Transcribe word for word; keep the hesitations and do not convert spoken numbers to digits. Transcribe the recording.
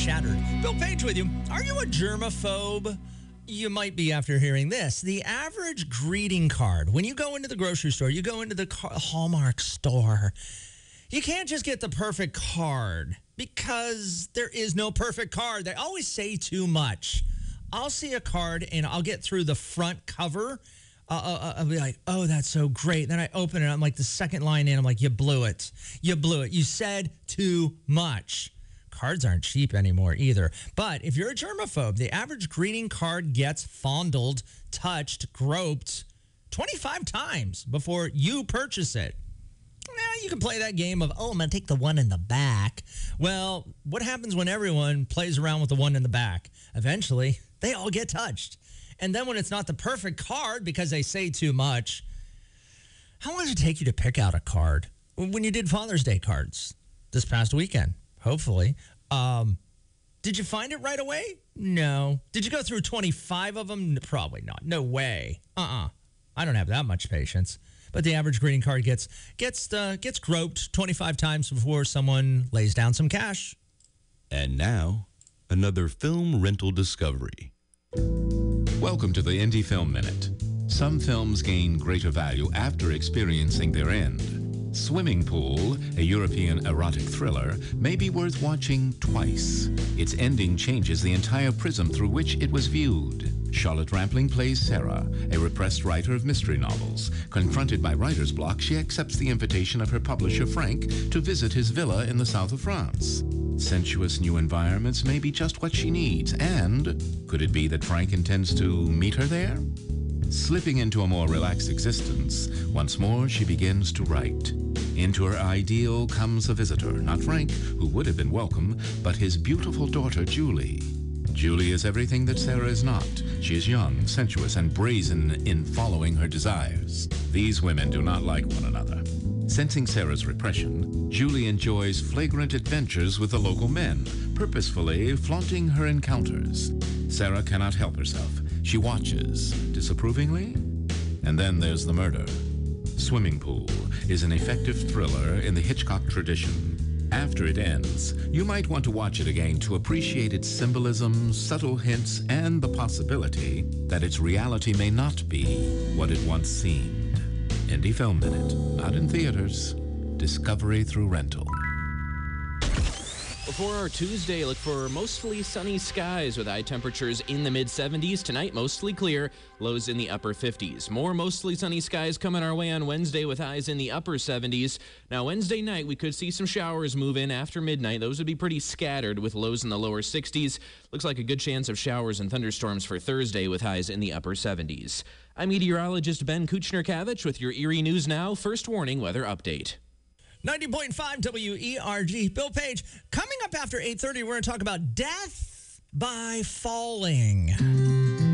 Shattered. Bill Page with you. Are you a germaphobe? You might be after hearing this. The average greeting card, when you go into the grocery store, you go into the Hallmark store, you can't just get the perfect card because there is no perfect card. They always say too much. I'll see a card and I'll get through the front cover. Uh, I'll be like, oh, that's so great. Then I open it. I'm like the second line in. I'm like, you blew it. You blew it. You said too much. Cards aren't cheap anymore either. But if you're a germaphobe, the average greeting card gets fondled, touched, groped twenty-five times before you purchase it. Now, you can play that game of, oh, I'm going to take the one in the back. Well, what happens when everyone plays around with the one in the back? Eventually, they all get touched. And then when it's not the perfect card because they say too much, how long did it take you to pick out a card? When you did Father's Day cards this past weekend, hopefully. Um, did you find it right away? No. Did you go through twenty-five of them? Probably not. No way. Uh-uh. I don't have that much patience. But the average greeting card gets gets uh, gets groped twenty-five times before someone lays down some cash. And now, another film rental discovery. Welcome to the Indie Film Minute. Some films gain greater value after experiencing their end. Swimming Pool, a European erotic thriller, may be worth watching twice. Its ending changes the entire prism through which it was viewed. Charlotte Rampling plays Sarah, a repressed writer of mystery novels. Confronted by writer's block, she accepts the invitation of her publisher, Frank, to visit his villa in the south of France. Sensuous new environments may be just what she needs, and could it be that Frank intends to meet her there? Slipping into a more relaxed existence, once more she begins to write. Into her ideal comes a visitor, not Frank, who would have been welcome, but his beautiful daughter, Julie. Julie is everything that Sarah is not. She is young, sensuous, and brazen in following her desires. These women do not like one another. Sensing Sarah's repression, Julie enjoys flagrant adventures with the local men, purposefully flaunting her encounters. Sarah cannot help herself. She watches, disapprovingly, and then there's the murder. Swimming Pool is an effective thriller in the Hitchcock tradition. After it ends, you might want to watch it again to appreciate its symbolism, subtle hints, and the possibility that its reality may not be what it once seemed. Indie Film Minute, not in theaters. Discovery through rental. For our Tuesday, look for mostly sunny skies with high temperatures in the mid seventies. Tonight, mostly clear, lows in the upper fifties. More mostly sunny skies coming our way on Wednesday with highs in the upper seventies. Now, Wednesday night, we could see some showers move in after midnight. Those would be pretty scattered with lows in the lower sixties. Looks like a good chance of showers and thunderstorms for Thursday with highs in the upper seventies. I'm meteorologist Ben Kuchner-Kavich with your Erie News Now First Warning Weather Update. ninety point five W E R G. Bill Page. Coming up after eight thirty, we're going to talk about death by falling.